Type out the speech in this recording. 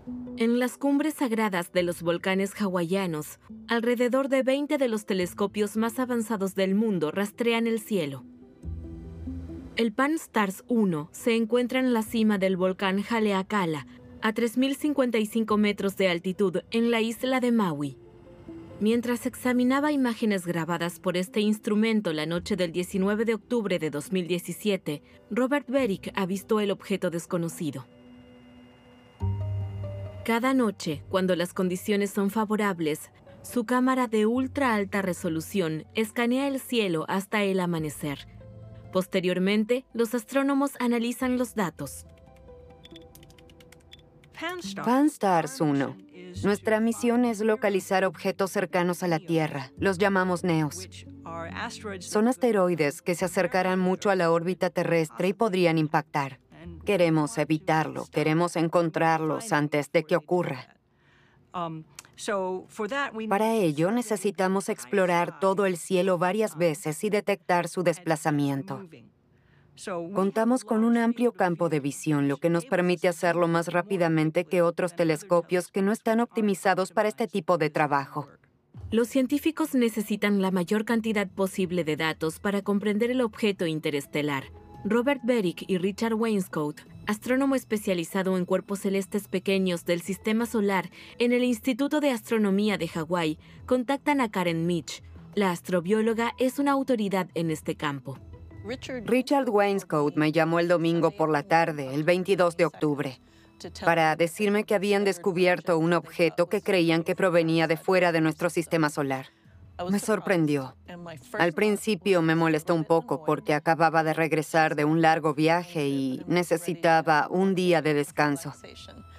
En las cumbres sagradas de los volcanes hawaianos, alrededor de 20 de los telescopios más avanzados del mundo rastrean el cielo. El Pan-STARRS 1 se encuentra en la cima del volcán Haleakala, a 3.055 metros de altitud en la isla de Maui. Mientras examinaba imágenes grabadas por este instrumento la noche del 19 de octubre de 2017, Robert Beric avistó el objeto desconocido. Cada noche, cuando las condiciones son favorables, su cámara de ultra alta resolución escanea el cielo hasta el amanecer. Posteriormente, los astrónomos analizan los datos. Pan-STARRS 1. Nuestra misión es localizar objetos cercanos a la Tierra. Los llamamos NEOs. Son asteroides que se acercarán mucho a la órbita terrestre y podrían impactar. Queremos evitarlo, queremos encontrarlos antes de que ocurra. Para ello, necesitamos explorar todo el cielo varias veces y detectar su desplazamiento. Contamos con un amplio campo de visión, lo que nos permite hacerlo más rápidamente que otros telescopios que no están optimizados para este tipo de trabajo. Los científicos necesitan la mayor cantidad posible de datos para comprender el objeto interestelar. Robert Beric y Richard Wainscoat, astrónomo especializado en cuerpos celestes pequeños del Sistema Solar en el Instituto de Astronomía de Hawái, contactan a Karen Mitch. La astrobióloga es una autoridad en este campo. Richard Wainscoat me llamó el domingo por la tarde, el 22 de octubre, para decirme que habían descubierto un objeto que creían que provenía de fuera de nuestro sistema solar. Me sorprendió. Al principio me molestó un poco porque acababa de regresar de un largo viaje y necesitaba un día de descanso.